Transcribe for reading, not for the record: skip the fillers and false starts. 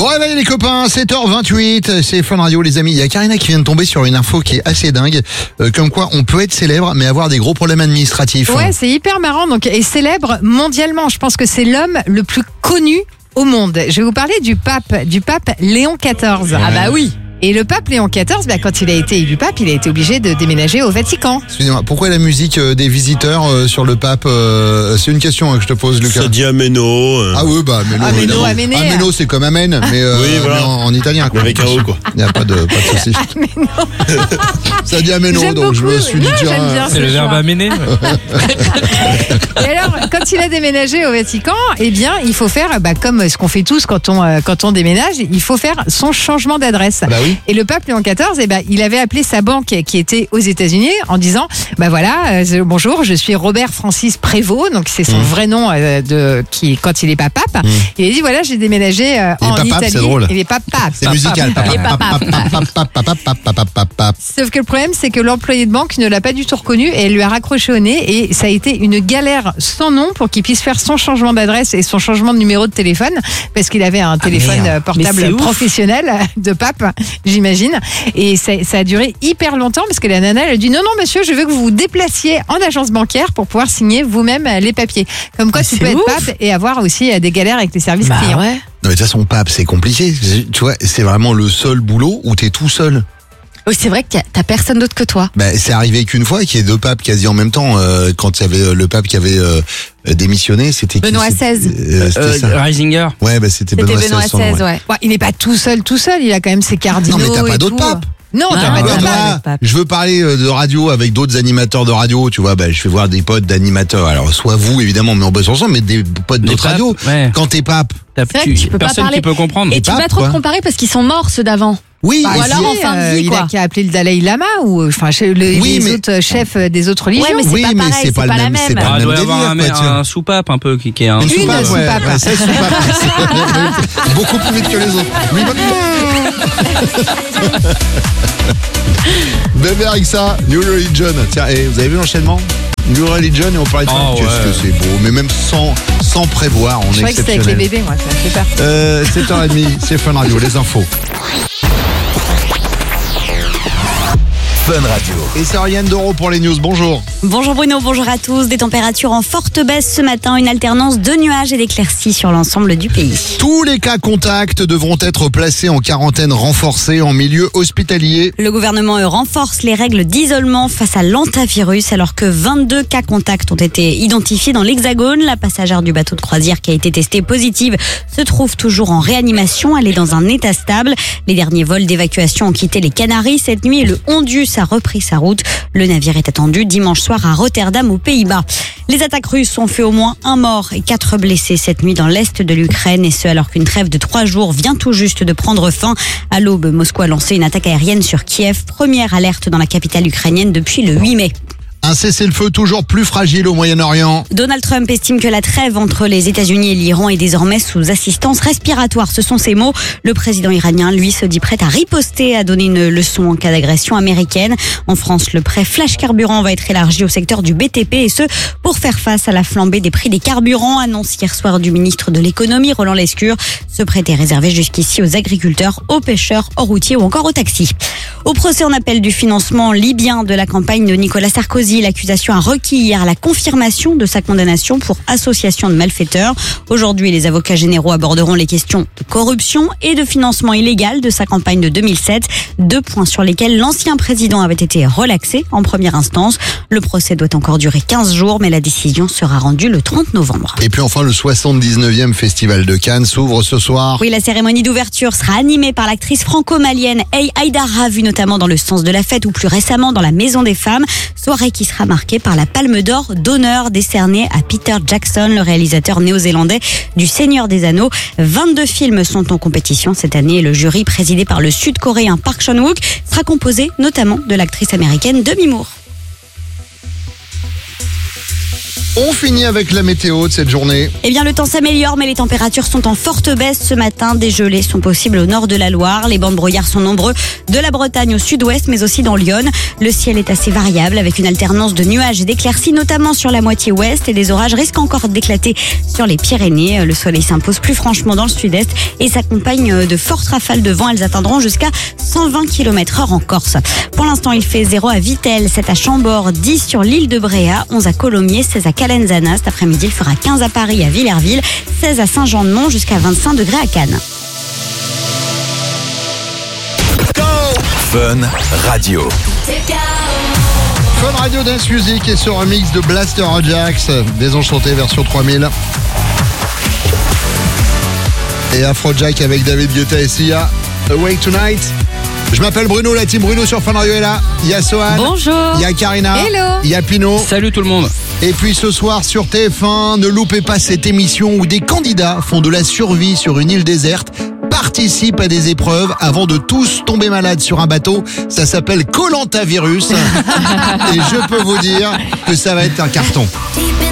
Bon réveil les copains, 7h28, c'est Fun Radio les amis. Il y a Karina qui vient de tomber sur une info qui est assez dingue, comme quoi on peut être célèbre mais avoir des gros problèmes administratifs. Ouais, c'est hyper marrant. Donc, et célèbre mondialement. Je pense que c'est l'homme le plus connu au monde. Je vais vous parler du pape Léon XIV. Ouais. Ah bah oui. Et le pape Léon XIV, quand il a été élu pape, il a été obligé de déménager au Vatican. Excusez-moi, pourquoi la musique des visiteurs sur le pape c'est une question que je te pose, Lucas. Ça dit Ameno. Ah oui, bah Ameno. Ameno, évidemment. Amené. Ameno, c'est comme Amen, mais, Oui, voilà. mais en italien. Quoi. Avec un O, quoi. Il n'y a pas de souci. Ça dit Ameno, J'aime donc je beaucoup. me suis dit Non, tiens. j'aime bien C'est le ce verbe choix. amener. Et alors, quand il a déménagé au Vatican, eh bien, il faut faire, comme ce qu'on fait tous quand on déménage, il faut faire son changement d'adresse. Bah oui. Et le pape Léon XIV, il avait appelé sa banque qui était aux États-Unis en disant, bonjour, je suis Robert Francis Prévost, donc c'est son vrai nom quand il est pas pape. Il a dit voilà, j'ai déménagé en pas pape, Italie. c'est drôle. Il est pas pape. C'est musical. Il est pas pape. Sauf que le problème, c'est que l'employé de banque ne l'a pas du tout reconnu et elle lui a raccroché au nez et ça a été une galère sans nom pour qu'il puisse faire son changement d'adresse et son changement de numéro de téléphone parce qu'il avait un téléphone merde. portable professionnel de pape, j'imagine. Et ça a duré hyper longtemps parce que la nana, elle a dit non, monsieur, je veux que vous vous déplaciez en agence bancaire pour pouvoir signer vous-même les papiers. Comme quoi, tu peux être pape et avoir aussi des galères avec les services clients. Non mais de toute façon, pape, c'est compliqué. Tu vois, c'est vraiment le seul boulot où t'es tout seul. Oui, c'est vrai que t'as personne d'autre que toi. C'est arrivé qu'une fois qu'il y ait deux papes quasi en même temps. Quand il y avait le pape qui avait démissionné, c'était qui? Benoît XVI. C'était ça. Reisinger. Ouais, c'était C'était Benoît Benoît XVI. son nom, XVI, ouais. Ouais, il n'est pas tout seul. Il a quand même ses cardinaux. Non, mais t'as pas et d'autres tout. papes. Non, t'as pas d'autres Regarde, papes. moi, je veux parler de radio avec d'autres animateurs de radio, tu vois, je vais voir des potes d'animateurs. Alors, soit vous, évidemment, mais on bosse ensemble, mais des potes d'autres papes, radios. ouais. Quand t'es pape. vrai que tu peux pas Personne parler. qui peut comprendre. Et tu peux pas papes, trop quoi. te comparer parce qu'ils sont morts ceux d'avant. Oui, Ou et alors si- en fin de vie, il quoi. a qu'à appeler le Dalai Lama ou Oui, les mais- autres chefs des autres religions. Ouais, mais c'est oui, pas mais pareil, c'est pas la le même, c'est même. pas Ah, le il même doit y avoir délire, quoi, un soupape un peu qui est un. Une soupape, ouais. soupape. Ouais, c'est soupape. Beaucoup plus vite que les autres. Oui, Bébé avec ça, New Religion. Tiens, vous avez vu l'enchaînement? New Religion et on parlait de Oh, Qu'est-ce ouais. que c'est beau, mais même sans prévoir, on Je est croyais que c'était avec les exceptionnel. bébés, moi, ça me fait peur. 7h30, c'est Fun Radio, les infos. Fun Radio. Et c'est Ariane Doro pour les news, bonjour. Bonjour Bruno, bonjour à tous. Des températures en forte baisse ce matin, une alternance de nuages et d'éclaircies sur l'ensemble du pays. Tous les cas contacts devront être placés en quarantaine renforcée en milieu hospitalier. Le gouvernement renforce les règles d'isolement face à l'antavirus alors que 22 cas contacts ont été identifiés dans l'Hexagone. La passagère du bateau de croisière qui a été testée positive se trouve toujours en réanimation. Elle est dans un état stable. Les derniers vols d'évacuation ont quitté les Canaries cette nuit et le Hondus a repris sa route. Le navire est attendu dimanche soir à Rotterdam aux Pays-Bas. Les attaques russes ont fait au moins un mort et 4 blessés cette nuit dans l'est de l'Ukraine et ce alors qu'une trêve de 3 jours vient tout juste de prendre fin. À l'aube, Moscou a lancé une attaque aérienne sur Kiev, première alerte dans la capitale ukrainienne depuis le 8 mai. Un cessez-le-feu toujours plus fragile au Moyen-Orient. Donald Trump estime que la trêve entre les États-Unis et l'Iran est désormais sous assistance respiratoire. Ce sont ses mots. Le président iranien, lui, se dit prêt à riposter, à donner une leçon en cas d'agression américaine. En France, le prêt flash carburant va être élargi au secteur du BTP et ce, pour faire face à la flambée des prix des carburants, annonce hier soir du ministre de l'économie, Roland Lescure. Ce prêt est réservé jusqu'ici aux agriculteurs, aux pêcheurs, aux routiers ou encore aux taxis. Au procès en appel du financement libyen de la campagne de Nicolas Sarkozy, l'accusation a requis hier la confirmation de sa condamnation pour association de malfaiteurs. Aujourd'hui, les avocats généraux aborderont les questions de corruption et de financement illégal de sa campagne de 2007. 2 points sur lesquels l'ancien président avait été relaxé en première instance. Le procès doit encore durer 15 jours, mais la décision sera rendue le 30 novembre. Et puis enfin, le 79e Festival de Cannes s'ouvre ce soir. Oui, la cérémonie d'ouverture sera animée par l'actrice franco-malienne Hey Haïdara, vue notamment dans Le Sens de la Fête ou plus récemment dans La Maison des Femmes. Soirée qui sera marquée par la Palme d'Or d'honneur décernée à Peter Jackson, le réalisateur néo-zélandais du Seigneur des Anneaux. 22 films sont en compétition cette année et le jury, présidé par le sud-coréen Park Chan-wook, sera composé notamment de l'actrice américaine Demi Moore. On finit avec la météo de cette journée. Eh bien, le temps s'améliore, mais les températures sont en forte baisse ce matin. Des gelées sont possibles au nord de la Loire. Les bancs de brouillard sont nombreux de la Bretagne au sud-ouest, mais aussi dans l'Yonne. Le ciel est assez variable avec une alternance de nuages et d'éclaircies, notamment sur la moitié ouest. Et des orages risquent encore d'éclater sur les Pyrénées. Le soleil s'impose plus franchement dans le sud-est et s'accompagne de fortes rafales de vent. Elles atteindront jusqu'à 120 km/h en Corse. Pour l'instant, il fait 0 à Vittel, 7 à Chambord, 10 sur l'île de Bréa, 11 à Colomiers, 16 à Calenzana. Cet après-midi, il fera 15 à Paris, à Villerville, 16 à Saint-Jean-de-Mont, jusqu'à 25 degrés à Cannes. Fun Radio. Fun Radio Dance Music et ce remix de Blaster Ajax, Désenchanté version 3000. Et Afrojack avec David Guetta et Sia, Awake Tonight. Je m'appelle Bruno, la team Bruno sur Fun Radio est là. Il y a Sohan. Bonjour. Il y a Karina. Hello. Il y a Pino. Salut tout le monde. Et puis ce soir sur TF1, ne loupez pas cette émission où des candidats font de la survie sur une île déserte, participent à des épreuves avant de tous tomber malades sur un bateau. Ça s'appelle Koh-Lanta Virus. Et je peux vous dire que ça va être un carton. Deep in